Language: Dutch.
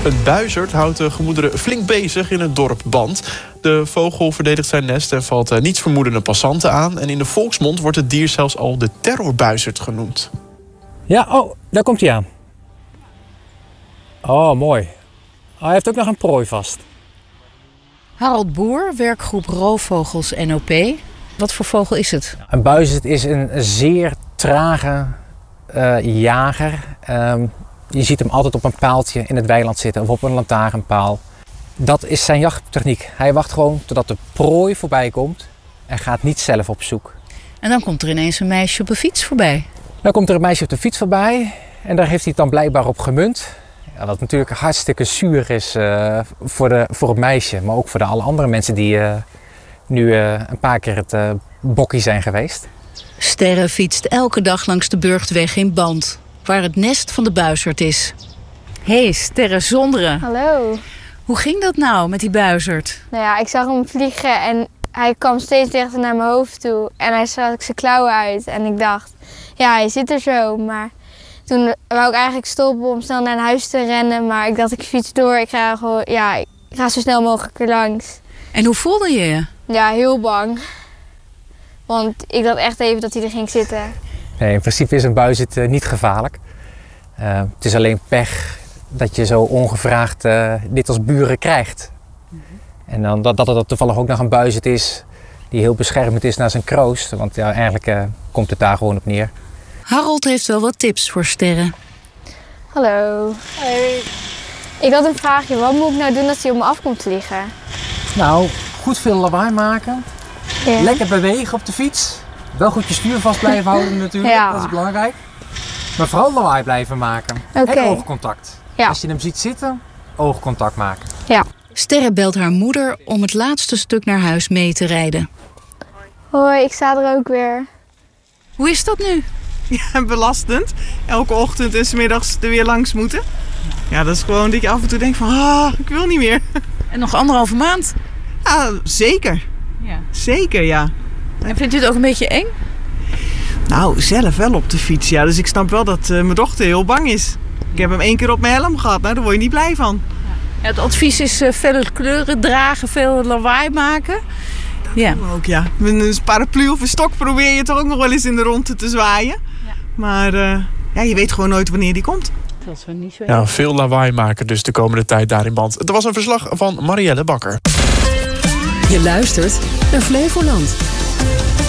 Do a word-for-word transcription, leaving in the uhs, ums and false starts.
Een buizerd houdt de gemoederen flink bezig in het dorp Band. De vogel verdedigt zijn nest en valt niets vermoedende passanten aan. En in de volksmond wordt het dier zelfs al de terrorbuizerd genoemd. Ja, oh, daar komt hij aan. Oh, mooi. Oh, hij heeft ook nog een prooi vast. Harold Boer, werkgroep Roofvogels N O P. Wat voor vogel is het? Een buizerd is een zeer trage uh, jager. Um, je ziet hem altijd op een paaltje in het weiland zitten of op een lantaarnpaal. Dat is zijn jachttechniek. Hij wacht gewoon totdat de prooi voorbij komt en gaat niet zelf op zoek. En dan komt er ineens een meisje op een fiets voorbij. Dan komt er een meisje op de fiets voorbij en daar heeft hij het dan blijkbaar op gemunt. Ja, wat natuurlijk hartstikke zuur is uh, voor, de, voor het meisje, maar ook voor de alle andere mensen die uh, nu uh, een paar keer het uh, bokkie zijn geweest. Sterre fietst elke dag langs de Burgtweg in Band, waar het nest van de buizerd is. Hé, hey, Sterre Zonderen. Hallo. Hoe ging dat nou met die buizerd? Nou ja, ik zag hem vliegen en hij kwam steeds dichter naar mijn hoofd toe. En hij stak zijn klauwen uit en ik dacht, ja, hij zit er zo. Maar toen wou ik eigenlijk stoppen om snel naar een huis te rennen. Maar ik dacht, ik fiets door, ik ga, gewoon, ja, ik ga zo snel mogelijk er langs. En hoe voelde je je? Ja, heel bang. Want ik dacht echt even dat hij er ging zitten. Nee, in principe is een buizerd uh, niet gevaarlijk. Uh, het is alleen pech dat je zo ongevraagd uh, dit als buren krijgt. Mm-hmm. En dan dat, dat er toevallig ook nog een buizerd is die heel beschermend is naar zijn kroost. Want ja, eigenlijk uh, komt het daar gewoon op neer. Harold heeft wel wat tips voor Sterre. Hallo. Hey. Ik had een vraagje. Wat moet ik nou doen als hij op me af komt vliegen? Nou, goed veel lawaai maken. Ja. Lekker bewegen op de fiets. Wel goed je stuur vast blijven houden natuurlijk, ja. Dat is belangrijk. Maar vooral lawaai blijven maken. Okay. En oogcontact. Ja. Als je hem ziet zitten, oogcontact maken. Ja. Sterre belt haar moeder om het laatste stuk naar huis mee te rijden. Hoi, ik sta er ook weer. Hoe is dat nu? Ja, belastend. Elke ochtend en 's middags er weer langs moeten. Ja, dat is gewoon dat je af en toe denkt van, ah, ik wil niet meer. En nog anderhalve maand? Ja, zeker. Ja. Zeker, ja. En vindt u het ook een beetje eng? Nou, zelf wel op de fiets, ja. Dus ik snap wel dat uh, mijn dochter heel bang is. Ik heb hem één keer op mijn helm gehad, nou, daar word je niet blij van. Ja, het advies is uh, felle kleuren dragen, veel lawaai maken. Dat ja. doen we ook, ja. Met een paraplu of een stok probeer je toch ook nog wel eens in de rondte te zwaaien. Ja. Maar uh, ja, je weet gewoon nooit wanneer die komt. Dat is wel niet zo. Ja, veel lawaai maken dus de komende tijd daar in Band. Het was een verslag van Marielle Bakker. Je luistert naar Flevoland.